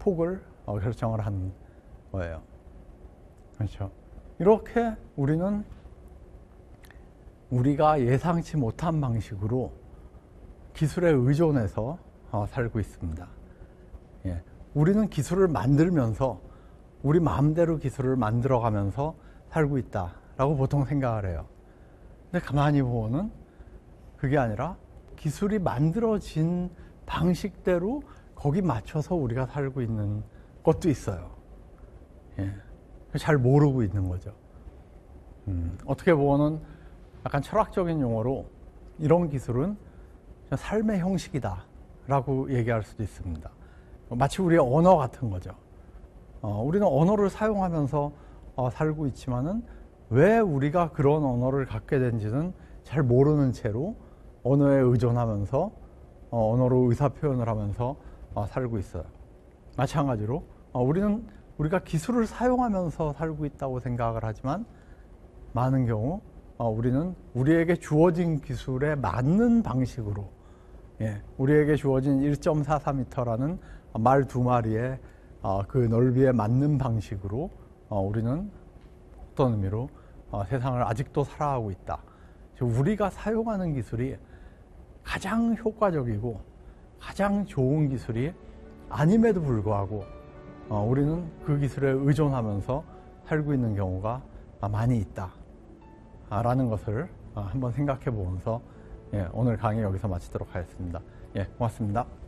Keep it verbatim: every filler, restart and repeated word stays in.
폭을 결정을 하는 거예요. 그렇죠. 이렇게 우리는 우리가 예상치 못한 방식으로 기술에 의존해서 살고 있습니다. 예. 우리는 기술을 만들면서 우리 마음대로 기술을 만들어가면서 살고 있다라고 보통 생각을 해요. 근데 가만히 보면은 그게 아니라 기술이 만들어진 방식대로 거기 맞춰서 우리가 살고 있는 것도 있어요. 예. 잘 모르고 있는 거죠. 음, 어떻게 보면은 약간 철학적인 용어로 이런 기술은 삶의 형식이다 라고 얘기할 수도 있습니다. 마치 우리의 언어 같은 거죠. 어, 우리는 언어를 사용하면서 어, 살고 있지만은 왜 우리가 그런 언어를 갖게 된지는 잘 모르는 채로 언어에 의존하면서 어, 언어로 의사표현을 하면서 어, 살고 있어요. 마찬가지로 어, 우리는 우리가 기술을 사용하면서 살고 있다고 생각을 하지만 많은 경우 어, 우리는 우리에게 주어진 기술에 맞는 방식으로 예, 우리에게 주어진 일 점 사사 미터라는 말 두 마리의 어, 그 넓이에 맞는 방식으로 어, 우리는 어떤 의미로 어, 세상을 아직도 살아가고 있다. 우리가 사용하는 기술이 가장 효과적이고 가장 좋은 기술이 아님에도 불구하고 어, 우리는 그 기술에 의존하면서 살고 있는 경우가 많이 있다 라는 것을 한번 생각해 보면서 예, 오늘 강의 여기서 마치도록 하겠습니다. 예, 고맙습니다.